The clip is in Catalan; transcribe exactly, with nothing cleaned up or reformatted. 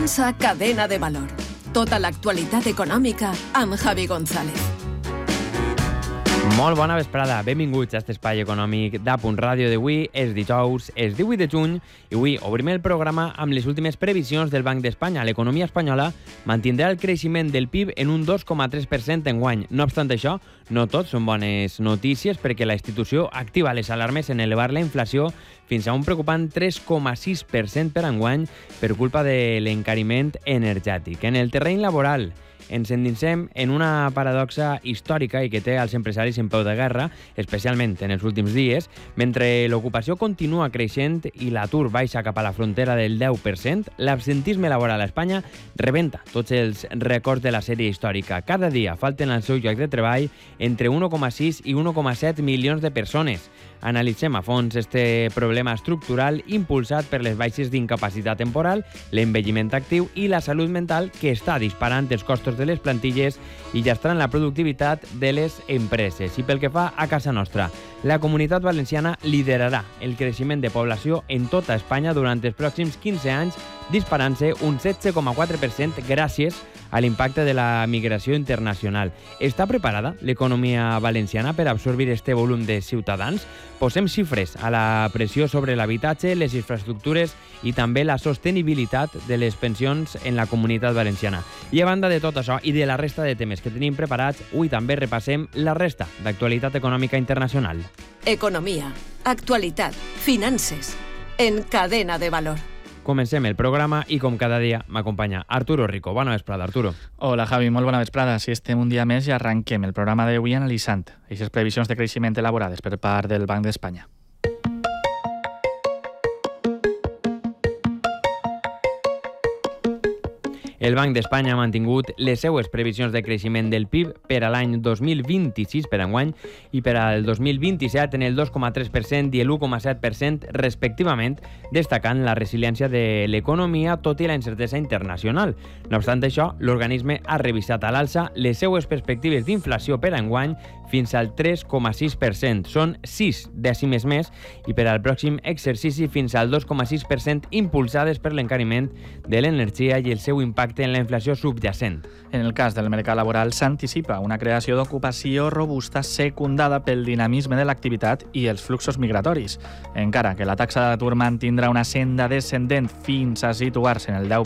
Estàs a Cadena de Valor. Tota l'actualitat econòmica amb Javi González. Molt bona vesprada, benvinguts a aquest espai econòmic d'Apunt Ràdio d'avui. És dijous, és divuit de juny, i avui obrim el programa amb les últimes previsions del Banc d'Espanya. L'economia espanyola mantindrà el creixement del P I B en un dos coma tres per cent enguany. No obstant això, no tot són bones notícies, perquè la institució activa les alarmes en elevar la inflació fins a un preocupant tres coma sis per cent per enguany per culpa de l'encariment energètic. En el terreny laboral, ens endinsem en una paradoxa històrica i que té els empresaris en peu de guerra, especialment en els últims dies. Mentre l'ocupació continua creixent i l'atur baixa cap a la frontera del deu per cent, l'absentisme laboral a Espanya rebenta tots els rècords de la sèrie històrica. Cada dia falten al seu lloc de treball entre un coma sis i un coma set milions de persones. Analitzem a fons este problema estructural impulsat per les baixes d'incapacitat temporal, l'envelliment actiu i la salut mental, que està disparant els costos de les plantilles i llastrant la productivitat de les empreses. I pel que fa a casa nostra, la Comunitat Valenciana liderarà el creixement de població en tota Espanya durant els pròxims quinze anys, disparant-se un setze coma quatre per cent gràcies a l'impacte de la migració internacional. Està preparada l'economia valenciana per absorbir este volum de ciutadans? Posem xifres a la pressió sobre l'habitatge, les infraestructures i també la sostenibilitat de les pensions en la Comunitat Valenciana. I a banda de tot això i de la resta de temes que tenim preparats, avui també repassem la resta d'actualitat econòmica internacional. Economia, actualitat, finances, en Cadena de Valor. Comencem el programa i, com cada dia, m'acompanya Arturo Rico. Bona vesprada, Arturo. Hola, Javi, molt bona vesprada. Si estem un dia més i arranquem el programa d'avui analitzant aquestes previsions de creixement elaborades per part del Banc d'Espanya. El Banc d'Espanya ha mantingut les seues previsions de creixement del P I B per a l'any dos mil vint-i-sis per enguany i per al dos mil vint-i-set en el dos coma tres per cent i el u coma set per cent respectivament, destacant la resiliència de l'economia tot i la incertesa internacional. No obstant això, l'organisme ha revisat a l'alça les seues perspectives d'inflació per enguany fins al tres coma sis per cent. Són sis dècimes més i per al pròxim exercici fins al dos coma sis per cent, impulsades per l'encariment de l'energia i el seu impacte en la inflació subjacent. En el cas del mercat laboral s'anticipa una creació d'ocupació robusta secundada pel dinamisme de l'activitat i els fluxos migratoris. Encara que la taxa d'atur mantindrà una senda descendent fins a situar-se en el deu